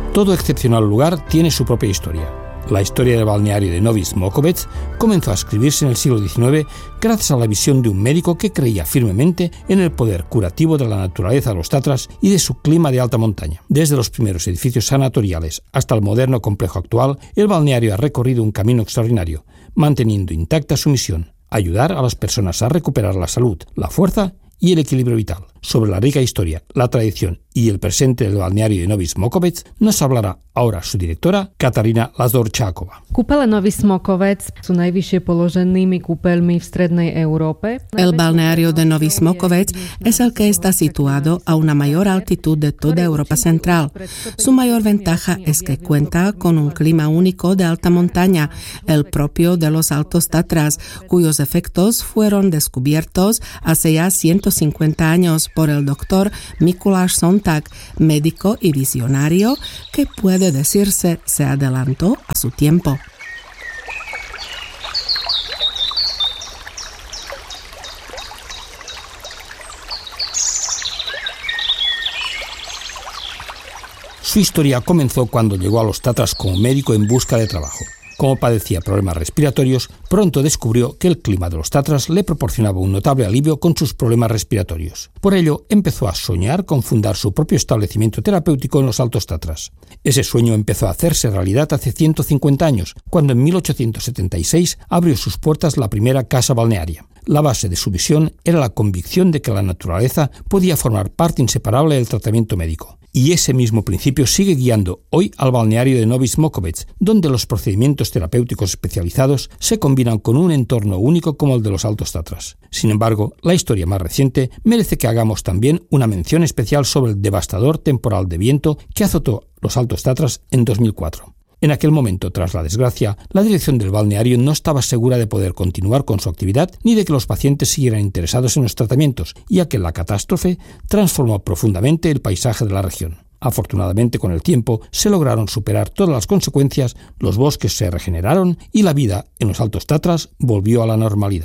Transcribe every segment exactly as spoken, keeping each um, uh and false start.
Todo excepcional lugar tiene su propia historia. La historia del balneario de Novi Smokovec comenzó a escribirse en el siglo diecinueve gracias a la visión de un médico que creía firmemente en el poder curativo de la naturaleza de los Tatras y de su clima de alta montaña. Desde los primeros edificios sanatoriales hasta el moderno complejo actual, el balneario ha recorrido un camino extraordinario, manteniendo intacta su misión: ayudar a las personas a recuperar la salud, la fuerza y el equilibrio vital. Sobre la rica historia, la tradición y el presente del balneario de Novi Smokovec nos hablará ahora su directora, Katarína Lazorčáková. Kúpele Novi Smokovec sú najvyššie položenými kúpeľmi v strednej Európe. El balneario de Novi Smokovec es el que está situado a una mayor altitud de toda Europa Central. Su mayor ventaja es que cuenta con un clima único de alta montaña, el propio de los Altos Tatras, cuyos efectos fueron descubiertos hace ya ciento cincuenta años por el doctor Mikuláš Sontag, médico y visionario que puede decirse se adelantó a su tiempo. Su historia comenzó cuando llegó a los Tatras como médico en busca de trabajo. Como padecía problemas respiratorios, pronto descubrió que el clima de los Tatras le proporcionaba un notable alivio con sus problemas respiratorios. Por ello, empezó a soñar con fundar su propio establecimiento terapéutico en los Altos Tatras. Ese sueño empezó a hacerse realidad hace ciento cincuenta años, cuando en mil ochocientos setenta y seis abrió sus puertas la primera casa balnearia. La base de su visión era la convicción de que la naturaleza podía formar parte inseparable del tratamiento médico. Y ese mismo principio sigue guiando hoy al balneario de Novi Smokovec, donde los procedimientos terapéuticos especializados se combinan con un entorno único como el de los Altos Tatras. Sin embargo, la historia más reciente merece que hagamos también una mención especial sobre el devastador temporal de viento que azotó los Altos Tatras en dos mil cuatro. En aquel momento, tras la desgracia, la dirección del balneario no estaba segura de poder continuar con su actividad ni de que los pacientes siguieran interesados en los tratamientos, ya que la catástrofe transformó profundamente el paisaje de la región. Afortunadamente, con el tiempo, se lograron superar todas las consecuencias, los bosques se regeneraron y la vida en los Altos Tatras volvió a la normalidad.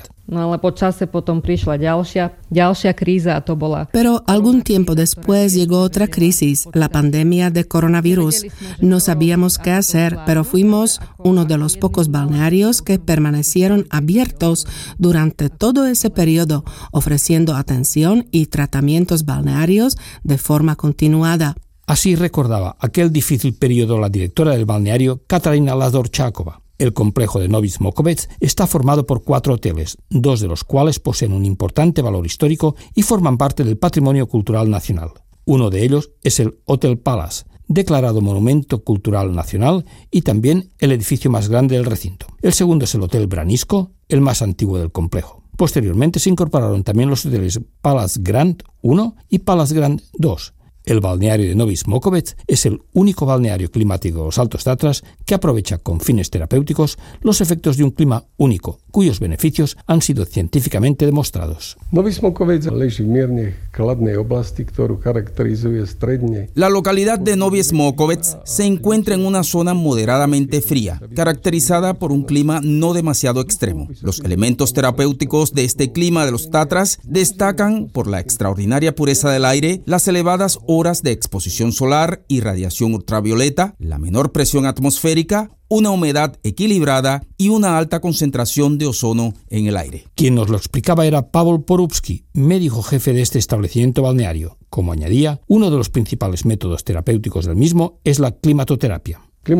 Pero algún tiempo después llegó otra crisis, la pandemia de coronavirus. No sabíamos qué hacer, pero fuimos uno de los pocos balnearios que permanecieron abiertos durante todo ese periodo, ofreciendo atención y tratamientos balnearios de forma continuada. Así recordaba aquel difícil periodo la directora del balneario, Katarína Lazorčáková. El complejo de Novi Smokovec está formado por cuatro hoteles, dos de los cuales poseen un importante valor histórico y forman parte del patrimonio cultural nacional. Uno de ellos es el Hotel Palace, declarado Monumento Cultural Nacional, y también el edificio más grande del recinto. El segundo es el Hotel Branisko, el más antiguo del complejo. Posteriormente se incorporaron también los hoteles Palace Grand uno y Palace Grand dos. El balneario de Novi Smokovec es el único balneario climático de los Altos Tatras que aprovecha con fines terapéuticos los efectos de un clima único, cuyos beneficios han sido científicamente demostrados. La localidad de Novi Smokovec se encuentra en una zona moderadamente fría, caracterizada por un clima no demasiado extremo. Los elementos terapéuticos de este clima de los Tatras destacan por la extraordinaria pureza del aire, las elevadas horas de exposición solar y radiación ultravioleta, la menor presión atmosférica, una humedad equilibrada y una alta concentración de ozono en el aire. Quien nos lo explicaba era Pavel Porubsky, médico jefe de este establecimiento balneario. Como añadía, uno de los principales métodos terapéuticos del mismo es la climatoterapia.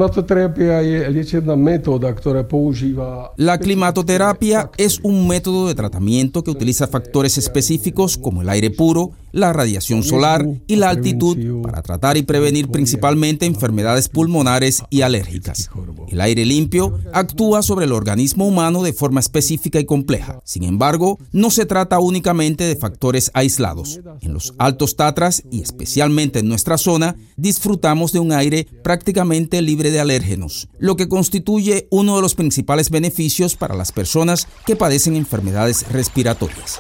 La climatoterapia es un método de tratamiento que utiliza factores específicos como el aire puro, la radiación solar y la altitud para tratar y prevenir principalmente enfermedades pulmonares y alérgicas. El aire limpio actúa sobre el organismo humano de forma específica y compleja. Sin embargo, no se trata únicamente de factores aislados. En los Altos Tatras y especialmente en nuestra zona, disfrutamos de un aire prácticamente libre de alérgenos, lo que constituye uno de los principales beneficios para las personas que padecen enfermedades respiratorias.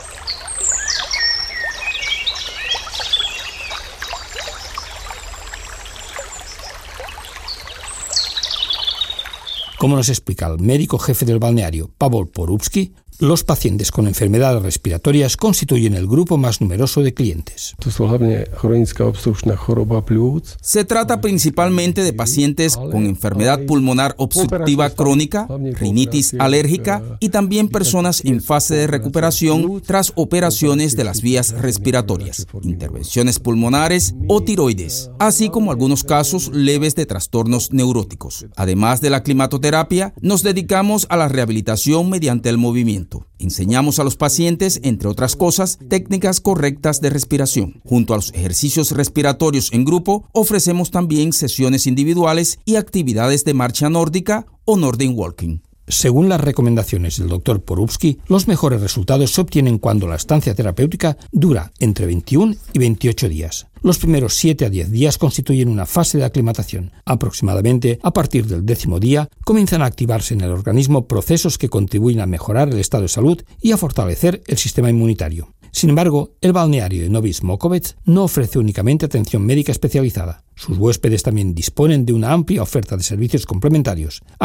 Como nos explica el médico jefe del balneario, Pavel Porubsky, Los pacientes con enfermedades respiratorias constituyen el grupo más numeroso de clientes. Se trata principalmente de pacientes con enfermedad pulmonar obstructiva crónica, rinitis alérgica y también personas en fase de recuperación tras operaciones de las vías respiratorias, intervenciones pulmonares o tiroides, así como algunos casos leves de trastornos neuróticos. Además de la climatoterapia, nos dedicamos a la rehabilitación mediante el movimiento. Enseñamos a los pacientes, entre otras cosas, técnicas correctas de respiración. Junto a los ejercicios respiratorios en grupo, ofrecemos también sesiones individuales y actividades de marcha nórdica o Nordic Walking. Según las recomendaciones del doctor Porubsky, los mejores resultados se obtienen cuando la estancia terapéutica dura entre veintiún y veintiocho días. Los primeros siete a diez días constituyen una fase de aclimatación. Aproximadamente a partir del décimo día comienzan a activarse en el organismo procesos que contribuyen a mejorar el estado de salud y a fortalecer el sistema inmunitario. Sin embargo, el balneario de Novi Smokovec no ofrece únicamente atención médica especializada. Sus huéspedes también disponen de una amplia oferta de servicios complementarios,